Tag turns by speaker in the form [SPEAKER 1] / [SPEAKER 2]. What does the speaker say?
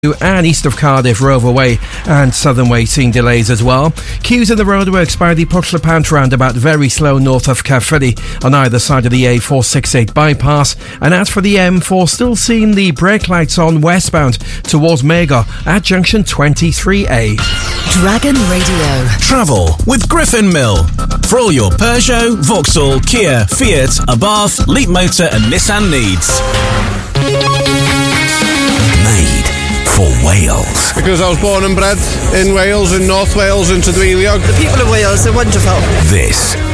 [SPEAKER 1] and east of Cardiff, Rover Way and Southern Way seeing delays as well. Queues in the roadworks by the Pwllheli roundabout, very slow north of Caerphilly on either side of the A468 bypass. And as for the M4, still seeing the brake lights on westbound towards Magor at junction 23A.
[SPEAKER 2] Dragon Radio.
[SPEAKER 3] Travel with Griffin Mill. For all your Peugeot, Vauxhall, Kia, Fiat, Abarth, Leapmotor and Nissan needs. Made for Wales.
[SPEAKER 4] Because I was born and bred in Wales, in North Wales, in Tudwiliog.
[SPEAKER 5] The people of Wales are wonderful.
[SPEAKER 3] This